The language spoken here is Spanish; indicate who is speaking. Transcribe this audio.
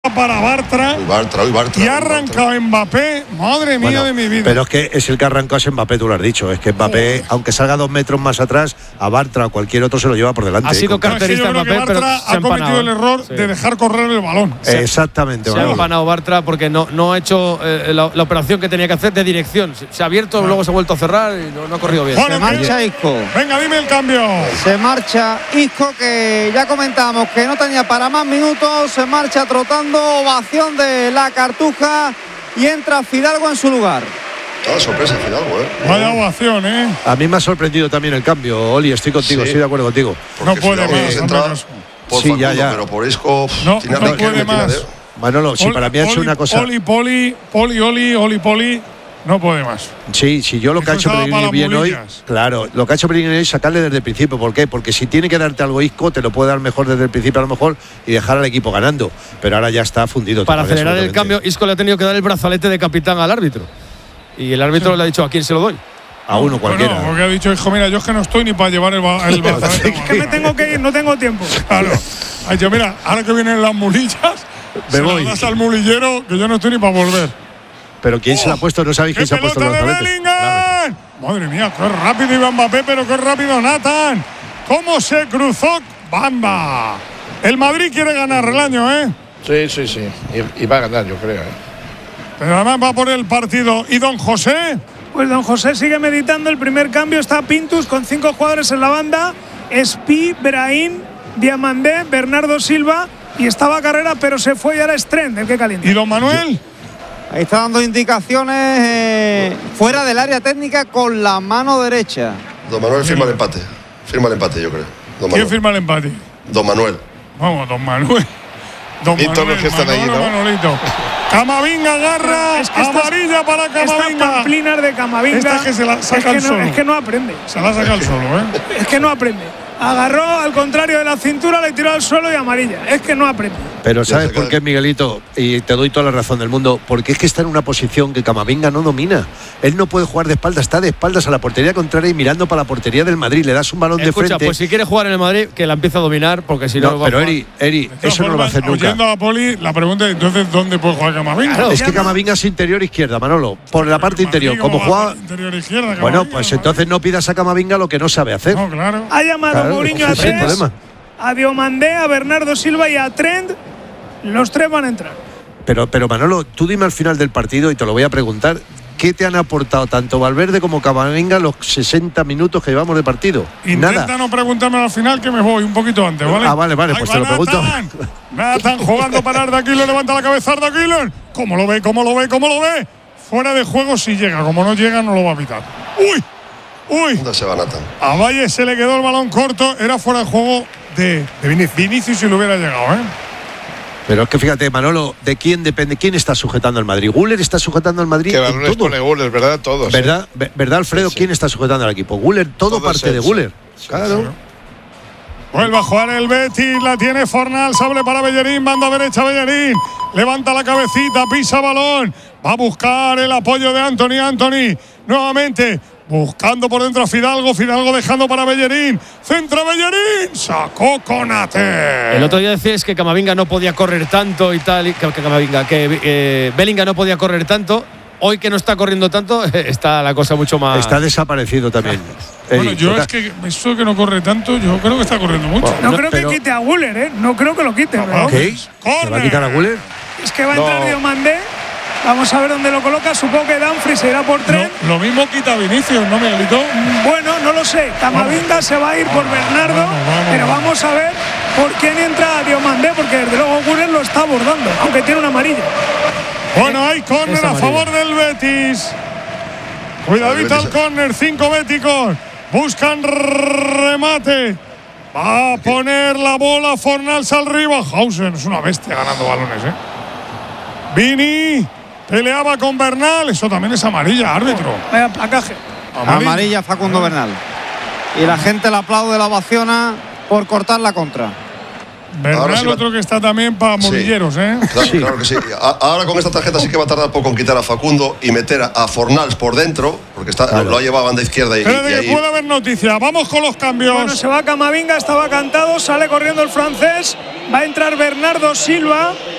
Speaker 1: para Bartra.
Speaker 2: Bartra.
Speaker 1: Y ha arrancado Mbappé. Madre mía de mi vida.
Speaker 3: Pero es que es el que arrancó es Mbappé, tú lo has dicho. Es que Mbappé, aunque salga 2 metros más atrás, a Bartra o cualquier otro se lo lleva por delante.
Speaker 4: Ha sido carterista Mbappé, pero
Speaker 1: Bartra ha cometido el error de dejar correr el balón.
Speaker 3: Exactamente.
Speaker 4: Se ha empanado Bartra porque no ha hecho la operación que tenía que hacer de dirección. Se ha abierto, luego se ha vuelto a cerrar y no ha corrido bien.
Speaker 5: Se marcha Isco.
Speaker 1: Venga, dime el cambio.
Speaker 5: Se marcha Isco, que ya comentábamos que no tenía para más minutos. Se marcha trotando, ovación de la Cartuja, y entra Fidalgo en su lugar.
Speaker 2: Toda sorpresa Fidalgo,
Speaker 1: Vaya ovación,
Speaker 3: A mí me ha sorprendido también el cambio, Oli, estoy contigo, estoy de acuerdo contigo.
Speaker 1: No puede más.
Speaker 2: Por
Speaker 3: sí,
Speaker 2: Facundo,
Speaker 3: ya.
Speaker 2: Pero por Isco
Speaker 1: no puede más.
Speaker 3: Manolo, sí, para mí ha hecho una cosa.
Speaker 1: Poli, no puede más.
Speaker 3: Sí, yo lo que ha hecho Pellegrini bien hoy, claro, lo que ha hecho Pellegrini hoy es sacarle desde el principio. ¿Por qué? Porque si tiene que darte algo Isco, te lo puede dar mejor desde el principio a lo mejor y dejar al equipo ganando. Pero ahora ya está fundido.
Speaker 4: Para acelerar el cambio, Isco le ha tenido que dar el brazalete de capitán al árbitro. Y el árbitro le ha dicho: ¿a quién se lo doy?
Speaker 3: A uno cualquiera.
Speaker 1: Bueno, porque ha dicho: hijo, mira, yo es que no estoy ni para llevar el brazalete. Es que me tengo que ir, no tengo tiempo. Claro. Ha dicho: mira, ahora que vienen las mulillas, me voy. Das al mulillero, que yo no estoy ni para volver.
Speaker 3: Pero ¿quién se la ha puesto? No sabéis quién se ha puesto el brazalete.
Speaker 1: Madre mía, qué rápido iba Mbappé, pero qué rápido Nathan. ¿Cómo se cruzó Bamba? El Madrid quiere ganar el año, ¿eh?
Speaker 6: Sí. Y va a ganar, yo creo,
Speaker 1: Pero además va por el partido. ¿Y don José?
Speaker 7: Pues don José sigue meditando. El primer cambio está Pintus con 5 jugadores en la banda. Espi, Brahim, Diamandé, Bernardo Silva. Y estaba Carrera, pero se fue y ahora es Trent el que calienta.
Speaker 1: ¿Y don Manuel?
Speaker 5: Ahí está dando indicaciones fuera del área técnica con la mano derecha.
Speaker 2: Don Manuel firma el empate. Yo creo.
Speaker 1: ¿Quién firma el empate?
Speaker 2: Don Manuel.
Speaker 1: Vamos, don Manuel.
Speaker 6: Y todos los que están ahí, ¿no?
Speaker 1: Manolito. Camavinga agarra, amarilla para Camavinga.
Speaker 7: Estas pamplinas de Camavinga.
Speaker 1: Esta es que se la saca el solo.
Speaker 7: Es que no aprende.
Speaker 1: Se la saca el solo,
Speaker 7: Es que no aprende. Agarró al contrario de la cintura, le tiró al suelo y amarilla. Es que no aprende.
Speaker 3: Pero ¿sabes por qué, Miguelito? Y te doy toda la razón del mundo. Porque es que está en una posición que Camavinga no domina. Él no puede jugar de espaldas, está de espaldas a la portería contraria y mirando para la portería del Madrid. Le das un balón de frente.
Speaker 4: Pues si quiere jugar en el Madrid, que la empiece a dominar, porque si no.
Speaker 3: Pero Eri, eso no lo va a hacer nunca.
Speaker 1: Oyendo a Poli, la pregunta es: entonces, ¿dónde puede jugar Camavinga?
Speaker 3: Claro, es que Camavinga es interior izquierda, Manolo. Por la parte interior. Como juega.
Speaker 1: Interior izquierda,
Speaker 3: bueno, pues entonces no pidas a Camavinga lo que no sabe hacer.
Speaker 1: No, claro.
Speaker 7: Ha llamado Mourinho a tres. A Diomandé, a Bernardo Silva y a Trent. Los 3 van a entrar.
Speaker 3: Pero Manolo, tú dime al final del partido y te lo voy a preguntar. ¿Qué te han aportado tanto Valverde como Camavinga los 60 minutos que llevamos de partido?
Speaker 1: Intenta
Speaker 3: nada.
Speaker 1: no preguntarme al final, que me voy un poquito antes, ¿vale?
Speaker 3: Vale, pues te lo pregunto.
Speaker 1: Nathan jugando para Arda Güler, levanta la cabeza Arda Güler. ¿Cómo lo ve? Fuera de juego si llega, como no llega no lo va a pitar. ¡Uy!
Speaker 2: ¿Dónde se va Nathan?
Speaker 1: A Valle se le quedó el balón corto, era fuera de juego de Vinicius si lo hubiera llegado,
Speaker 3: Pero es que fíjate, Manolo, ¿de quién depende? ¿Quién está sujetando al Madrid? ¿Guller está sujetando al Madrid?
Speaker 6: Que balones pone Guller, ¿verdad? Todos.
Speaker 3: ¿Verdad, Alfredo? Sí. ¿Quién está sujetando al equipo? Guller, todo parte de Guller. Claro.
Speaker 1: Vuelve a jugar el Betis, la tiene Fornal, sable para Bellerín, banda derecha Bellerín, levanta la cabecita, pisa balón, va a buscar el apoyo de Anthony, nuevamente buscando por dentro a Fidalgo dejando para Bellerín, centro Bellerín, sacó Konate.
Speaker 4: El otro día decías que Camavinga no podía correr tanto y tal, que Bellingham no podía correr tanto. Hoy que no está corriendo tanto, está la cosa mucho más.
Speaker 3: Está desaparecido también.
Speaker 1: Bueno, yo es que eso que no corre tanto, yo creo que está corriendo mucho.
Speaker 7: No creo que quite a Guller, no creo que lo quite.
Speaker 3: ¿Qué? ¿Se va a quitar a Guller?
Speaker 7: Es que va a entrar Diomandé. Vamos a ver dónde lo coloca. Supongo que Dumfries se irá por Trent.
Speaker 1: No, lo mismo quita Vinicius, ¿no, Miguelito?
Speaker 7: Bueno, no lo sé. Camavinga se va a ir por Bernardo. Pero vamos a ver por quién entra Diomandé, porque desde luego Guller lo está abordando, aunque tiene una amarilla.
Speaker 1: Bueno, hay córner a favor del Betis. Cuidadito al córner, 5 béticos. Buscan remate. Va a poner la bola Fornals al Ribahausen. Es una bestia ganando balones, Vini peleaba con Bernal. Eso también es amarilla, árbitro.
Speaker 7: Vaya placaje.
Speaker 5: Amarilla Facundo Bernal. Y la gente le aplaude, la ovaciona por cortar la contra.
Speaker 1: Bernal, otro que está también para monilleros,
Speaker 2: Claro que sí. Ahora con esta tarjeta sí que va a tardar poco en quitar a Facundo y meter a Fornals por dentro, porque lo ha llevado a banda izquierda y ahí.
Speaker 1: Puede haber noticia. Vamos con los cambios.
Speaker 7: Bueno, se va Camavinga, estaba cantado, sale corriendo el francés, va a entrar Bernardo Silva